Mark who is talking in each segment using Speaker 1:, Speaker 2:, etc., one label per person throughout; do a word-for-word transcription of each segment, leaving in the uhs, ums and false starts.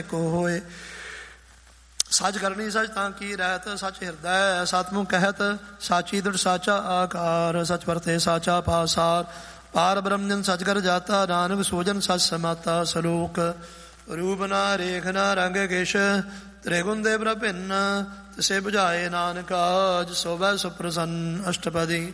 Speaker 1: ਕੋ ਹੋਏ। ਸੱਚ ਕਰਨੀ ਸੱਚ ਤਾਂ ਕੀ ਰਹਿਤ, ਸੱਚ ਹਿਰਦੈ ਸਤਿਮੁਖ ਕਹਿਤ, ਸਾਚੀ ਦ੍ਰਿੜ ਸਾਚਾ ਆਕਾਰ, ਸੱਚ ਵਰਤੇ ਸਾਚਾ ਪਾਸਾਰ, ਪਾਰ ਬ੍ਰਹਮ ਜਨ ਸੱਚ ਕਰ ਜਾਤਾ, ਨਾਨਕ ਸੋਜਨ ਸੱਚ ਸਮਾਤਾ। ਸਲੋਕ ਰੂਪ ਨਾ ਰੇਖ ਨਾ ਰੰਗ ਕਿਛ, ਤ੍ਰਿਗੁਣ ਦੇ ਪ੍ਰਭਿੰਨ, ਤਿਸੇ ਬੁਝਾਏ ਨਾਨਕਾ, ਜਿ ਸੋਵੈ ਸੁਪ੍ਰਸੰਨ। ਅਸ਼ਟਪਦੀ।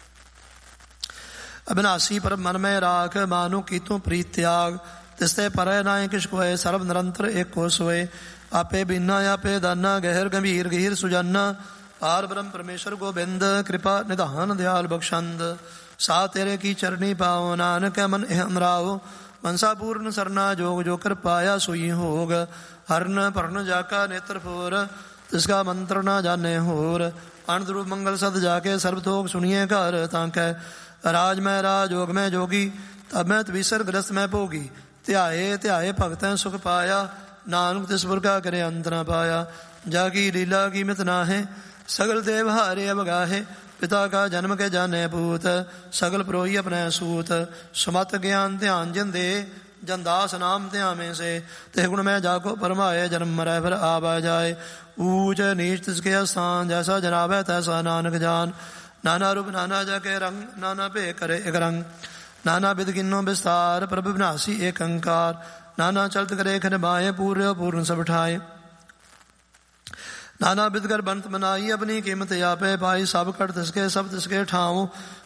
Speaker 1: ਅਬਿਨਾਸੀ ਪਰਮ ਮਨ ਮੈਂ ਰਾਖ, ਮਾਨੁ ਕੀਤੂ ਪ੍ਰੀਤ ਤਿਆਗ, ਤਿਸਤੇ ਪਰੈ ਨਾਇ ਕਿਛ ਕੋਇ, ਸਰਬ ਨਿਰੰਤਰ ਏਕੋ ਸੋਏ। ਆਪੇ ਬਿਨਾ ਆਪੇ ਦਾਨਾ, ਗਹਿਰ ਗੰਭੀਰ ਗਹੀਰ ਸੁਜਾਨਾ, ਪਾਰ ਬ੍ਰਹਮ ਪਰਮੇਸ਼ਰ ਗੋਬਿੰਦ, ਕਿਰਪਾ ਨਿਧਾਨ ਦਿਆਲ ਬਖਸ਼ੰਦ। ਸਾ ਤੇਰੇ ਕੀ ਚਰਨੀ ਪਾਓ, ਨਾਨਕ ਮਨ ਇਹ ਅਮਰਾਓ, ਮਨਸਾ ਪੂਰਨ ਸਰਨਾ ਜੋਗ, ਜੋ ਕਰ ਪਾਇਆ ਸੋਈ ਹੋਗ। ਹਰਨ ਭਰਨ ਜਾਕਾ ਨੇਤਰ ਫੋਰ, ਤਿਸਕਾ ਮੰਤਰ ਨਾ ਜਾਣੇ ਹੋਰ। ਅਨੰਦ ਰੂਪ ਮੰਗਲ ਸਦ ਜਾਕੇ, ਸਰਬ ਥੋਕ ਸੁਣੀਏ ਘਰ ਤਾਂ ਕੈ। ਰਾਜ ਮੈਂ ਰਾਜ ਜੋਗ ਮੈਂ ਜੋਗੀ, ਤਬ ਮੈਂ ਤਵੀਸਰ ਗ੍ਰਸਤ ਮੈਂ ਭੋਗੀ। ਧਿਆਏ ਧਿਆਏ ਭਗਤੈ ਸੁਖ ਪਾਇਆ, ਨਾਨਕ ਤਿਸ ਪੁਰਖਾ ਕਰੇ ਅੰਤ ਨਾ ਪਾਇਆ। ਜਾ ਕੀ ਲੀਲਾ ਕੀਮਤ ਨਾਹੇ, ਸਗਲ ਦੇਵ ਹਾਰੇ ਅਵਗਾਹੇ। ਪਿਤਾ ਕਾ ਜਨਮ ਕੇ ਜਾਣੇ ਪੂਤ, ਸਗਲ ਪਰੋਈ ਆਪਣੇ ਸੂਤ। ਸਮਤ ਗਿਆਨ ਧਿਆਨ ਜਿਨ ਦੇ, ਜਨ ਦਾਸ ਨਾਮ ਧਿਆਵੇਂ ਸੇ। ਤੇ ਗੁਣ ਮੈਂ ਜਾਕੋ ਪਰਮਾਏ, ਜਨਮ ਮਰੈ ਫਿਰ ਆਵੈ ਜਾਏ। ਊਚ ਨੀਚ ਤਿਸਕੇ ਅਸਥਾਨ, ਜੈਸਾ ਜਨਾਵੈ ਤੈਸਾ ਨਾਨਕ ਜਾਨ। ਨਾਨਾ ਰੂਪ ਨਾਨਾ ਜਕੇ ਰੰਗ, ਨਾਨਾ ਭੇ ਕਰੇ ਇਕ ਰੰਗ। ਨਾਨਾ ਬਿਦ ਕਿਨੋ ਵਿਸਤਾਰ, ਪ੍ਰਭ ਵਿਨਾਸੀ ਏਕ ਅੰਕਾਰ। ਨਾਨਾ ਚਲਤ ਕਰੇ ਖਨ ਬਾਏ, ਪੂਰਿਓ ਪੂਰਨ ਸਭ ਠਾਏ। ਨਾਨਾ ਬਿਦ ਕਰ ਬੰਤ ਮਨਾਈ, ਆਪਣੀ ਕੀਮਤ ਆਪੇ ਪਾਈ। ਸਭ ਕਟ ਤਿਸਕੇ ਸਭ ਤਿਸਕੇ ਠਾਉ,